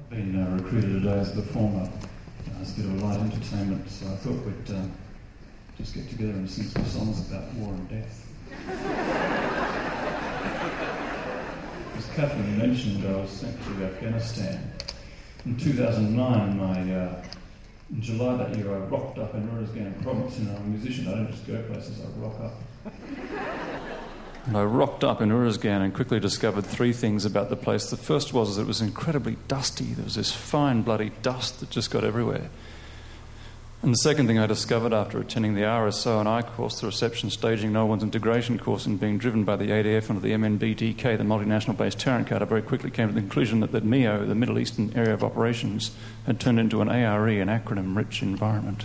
been recruited today as the performer as a bit of a light entertainment, so I thought we'd just get together and sing some songs about war and death. As Catherine mentioned, I was sent to Afghanistan. In 2009, in July that year, I rocked up in Uruzgan province, and I'm a musician. I don't just go places, I rock up. And I rocked up in Uruzgan and quickly discovered three things about the place. The first was that it was incredibly dusty. There was this fine, bloody dust that just got everywhere. And the second thing I discovered after attending the RSO and I course, the Reception, Staging, No One's Integration course, and being driven by the ADF under the MNBDK, the multinational base Terran Carter, very quickly came to the conclusion that MEO, the Middle Eastern Area of Operations, had turned into an ARE, an acronym-rich environment.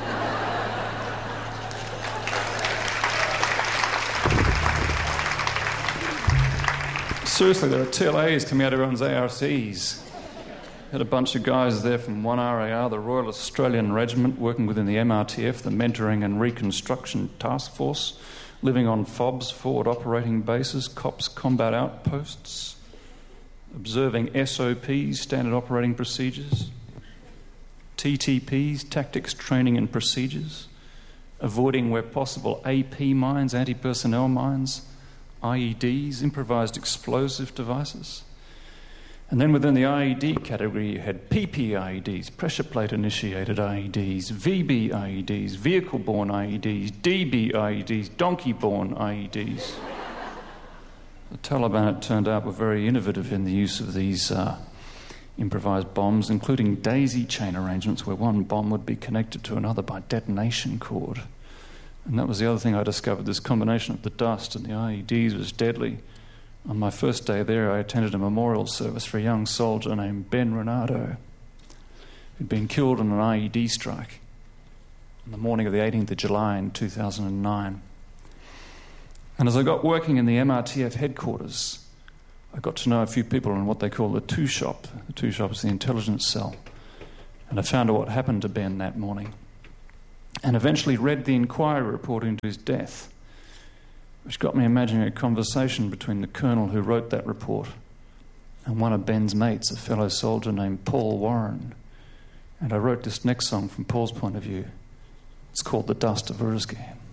Seriously, there are TLAs coming out of everyone's ARCs. Had a bunch of guys there from 1RAR, the Royal Australian Regiment, working within the MRTF, the Mentoring and Reconstruction Task Force, living on FOBs, forward operating bases, COPS, combat outposts, observing SOPs, standard operating procedures, TTPs, tactics, training and procedures, avoiding where possible AP mines, anti-personnel mines, IEDs, improvised explosive devices. And then within the IED category, you had PP IEDs, pressure plate initiated IEDs, VB IEDs, vehicle-borne IEDs, DB IEDs, donkey-borne IEDs. The Taliban, it turned out, were very innovative in the use of these improvised bombs, including daisy chain arrangements where one bomb would be connected to another by detonation cord. And that was the other thing I discovered. This combination of the dust and the IEDs was deadly. On my first day there, I attended a memorial service for a young soldier named Ben Renato, who'd been killed in an IED strike on the morning of the 18th of July in 2009. And as I got working in the MRTF headquarters, I got to know a few people in what they call the two shop. The two shop is the intelligence cell. And I found out what happened to Ben that morning. And eventually read the inquiry report into his death, which got me imagining a conversation between the colonel who wrote that report and one of Ben's mates, a fellow soldier named Paul Warren. And I wrote this next song from Paul's point of view. It's called The Dust of Uruzgan.